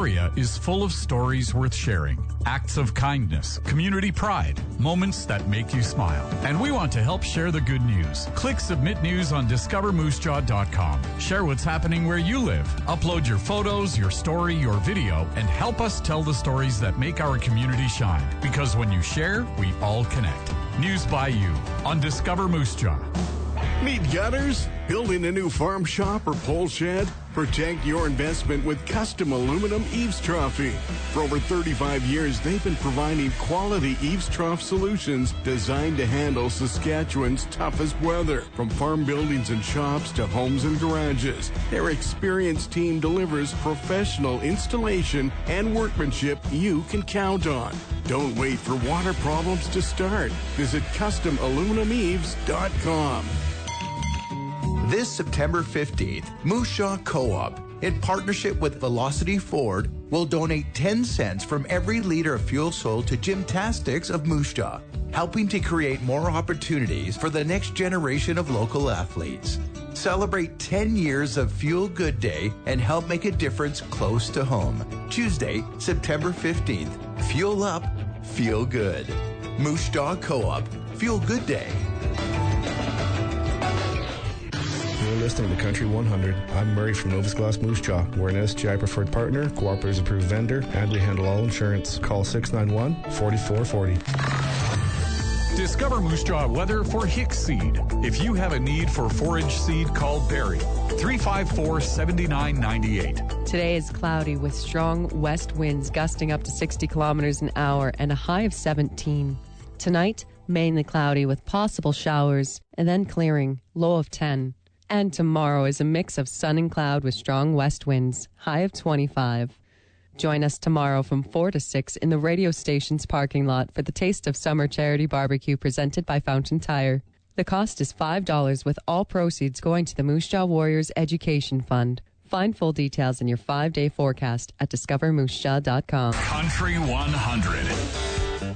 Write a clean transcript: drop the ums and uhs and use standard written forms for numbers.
area is full of stories worth sharing, acts of kindness, community pride, moments that make you smile. And we want to help share the good news. Click Submit News on discovermoosejaw.com. Share what's happening where you live. Upload your photos, your story, your video, and help us tell the stories that make our community shine. Because when you share, we all connect. News by you on Discover Moose Jaw. Need gutters? Building a new farm shop or pole shed? Protect your investment with custom aluminum eaves troughing. For over 35 years, they've been providing quality eaves trough solutions designed to handle Saskatchewan's toughest weather. From farm buildings and shops to homes and garages, their experienced team delivers professional installation and workmanship you can count on. Don't wait for water problems to start. Visit CustomAluminumEaves.com. This September 15th, Moose Jaw Co-op, in partnership with Velocity Ford, will donate 10 cents from every liter of fuel sold to Gymtastics of Moose Jaw, helping to create more opportunities for the next generation of local athletes. Celebrate 10 years of Fuel Good Day and help make a difference close to home. Tuesday, September 15th. Fuel up, feel good. Moose Jaw Co-op, Fuel Good Day. You're listening to Country 100. I'm Murray from Novus Glass Moose Jaw. We're an SGI preferred partner, Cooperatives approved vendor, and we handle all insurance. Call 691-4440. Discover Moose Jaw weather for Hicks Seed. If you have a need for forage seed, call Barry. 354-7998. Today is cloudy with strong west winds gusting up to 60 kilometers an hour and a high of 17. Tonight, mainly cloudy with possible showers and then clearing, low of 10. And tomorrow is a mix of sun and cloud with strong west winds, high of 25. Join us tomorrow from 4 to 6 in the radio station's parking lot for the Taste of Summer charity barbecue presented by Fountain Tire. The cost is $5 with all proceeds going to the Moose Jaw Warriors Education Fund. Find full details in your 5-day forecast at discovermoosejaw.com. Country 100.